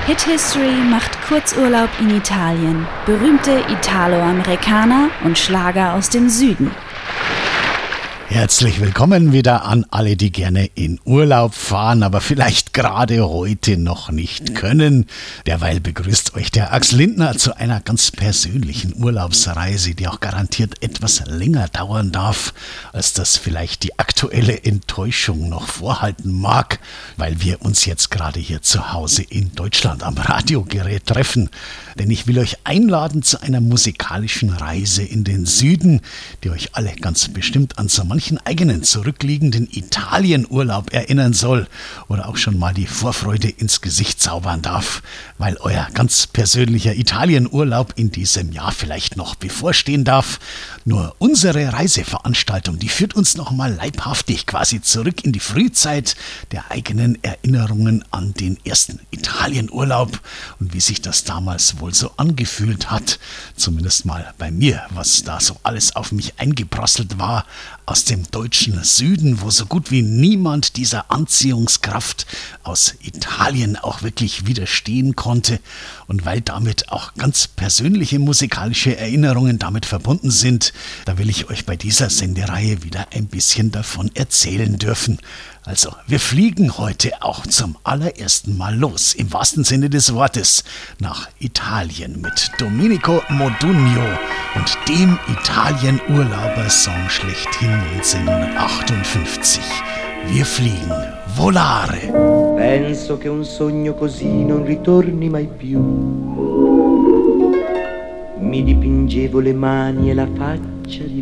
Hit History macht Kurzurlaub in Italien, berühmte Italo-Amerikaner und Schlager aus dem Süden. Herzlich willkommen wieder an alle, die gerne in Urlaub fahren, aber vielleicht gerade heute noch nicht können. Derweil begrüßt euch der Axel Lindner zu einer ganz persönlichen Urlaubsreise, die auch garantiert etwas länger dauern darf, als das vielleicht die aktuelle Enttäuschung noch vorhalten mag, weil wir uns jetzt gerade hier zu Hause in Deutschland am Radiogerät treffen. Denn ich will euch einladen zu einer musikalischen Reise in den Süden, die euch alle ganz bestimmt an so manchen eigenen zurückliegenden Italienurlaub erinnern soll oder auch schon mal die Vorfreude ins Gesicht zaubern darf, weil euer ganz persönlicher Italienurlaub in diesem Jahr vielleicht noch bevorstehen darf. Nur unsere Reiseveranstaltung, die führt uns nochmal leibhaftig quasi zurück in die Frühzeit der eigenen Erinnerungen an den ersten Italienurlaub und wie sich das damals wohl so angefühlt hat, zumindest mal bei mir, was da so alles auf mich eingeprasselt war aus dem deutschen Süden, wo so gut wie niemand dieser Anziehungskraft aus Italien auch wirklich widerstehen konnte und weil damit auch ganz persönliche musikalische Erinnerungen damit verbunden sind, da will ich euch bei dieser Sendereihe wieder ein bisschen davon erzählen dürfen. Also, wir fliegen heute auch zum allerersten Mal los, im wahrsten Sinne des Wortes, nach Italien mit Domenico Modugno und dem Italien-Urlauber-Song schlechthin 1958. Wir fliegen, volare. Penso che un sogno così non ritorni mai più. Mi dipingevo le mani e la faccia di